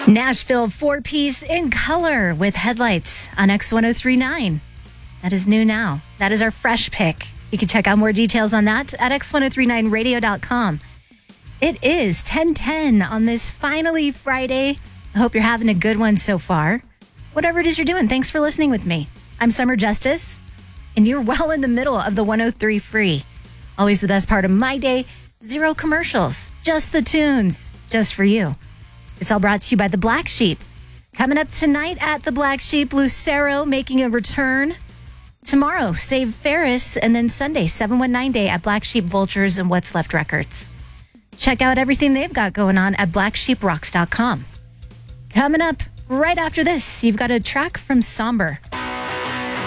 Nashville four-piece in color with headlights on X1039. That is new now. That is our fresh pick. You can check out more details on that at x1039radio.com. It is 10:10 on this finally Friday. I hope you're having a good one so far. Whatever it is you're doing, thanks for listening with me. I'm Summer Justice, and you're well in the middle of the 103 Free. Always the best part of my day. Zero commercials, just the tunes, just for you. It's all brought to you by The Black Sheep. Coming up tonight at The Black Sheep, Lucero making a return. Tomorrow, Save Ferris, and then Sunday, 719 Day at Black Sheep Vultures and What's Left Records. Check out everything they've got going on at blacksheeprocks.com. Coming up right after this, you've got a track from Somber.